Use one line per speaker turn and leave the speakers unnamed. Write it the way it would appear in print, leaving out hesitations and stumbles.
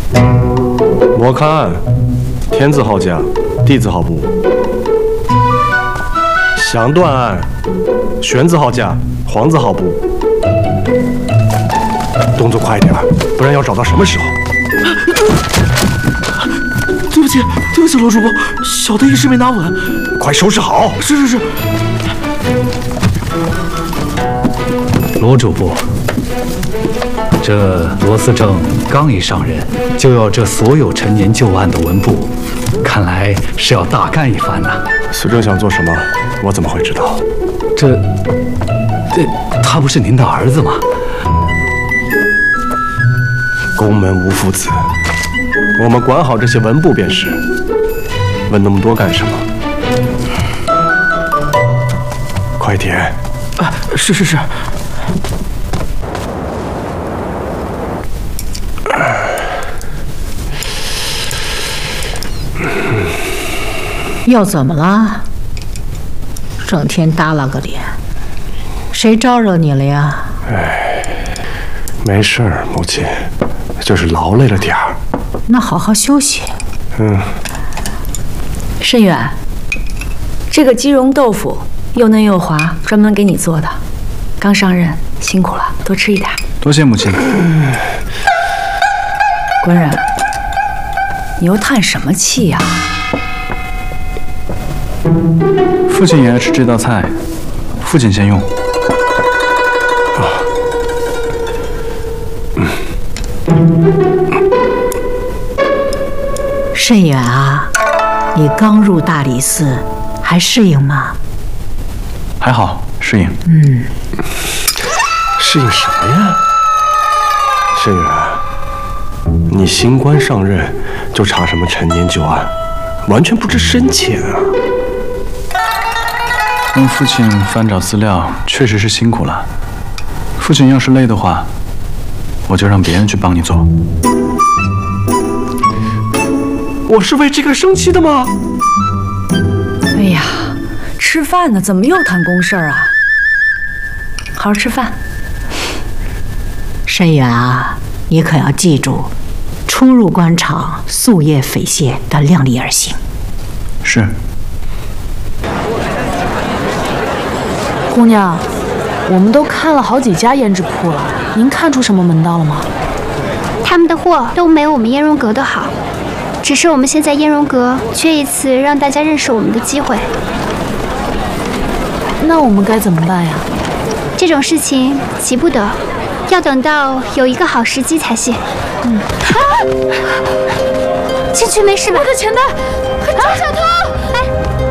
莫看，天子好驾，地子好布。详断案，玄子好驾，皇子好布。动作快一点，不然要找到什么时候？
对不起，对不起，罗主播，小的一时没拿稳。
快收拾好。
是。
罗主播，这罗思政刚一上任，就要这所有陈年旧案的文部，看来是要大干一番呐。
思政想做什么，我怎么会知道？
他不是您的儿子吗？
宫门无父子，我们管好这些文部便是。问那么多干什么？快点！
是。
又怎么了？整天耷拉个脸，谁招惹你了呀？
没事儿，母亲，就是劳累了点儿。
那好好休息。
申远，这个鸡蓉豆腐又嫩又滑，专门给你做的。刚上任，辛苦了，多吃一点。
多谢母亲。
官人，你又叹什么气呀？
父亲也爱吃这道菜，父亲先用。
慎远啊，你刚入大理寺，还适应吗？
还好，适应。
适应什么呀？慎远，你新官上任就查什么陈年旧案，完全不知深浅啊！
让父亲翻找资料，确实是辛苦了。父亲要是累的话，我就让别人去帮你做。
我是为这个生气的吗？
哎呀，吃饭呢，怎么又谈公事啊？好好吃饭。
慎远啊，你可要记住，出入官场夙夜匪懈的量力而行。
是。
姑娘，我们都看了好几家胭脂铺了，您看出什么门道了吗？
他们的货都没有我们燕荣阁的好，只是我们现在燕荣阁缺一次让大家认识我们的机会。
那我们该怎么办呀？
这种事情急不得，要等到有一个好时机才行。进去没事吧？
我的钱袋，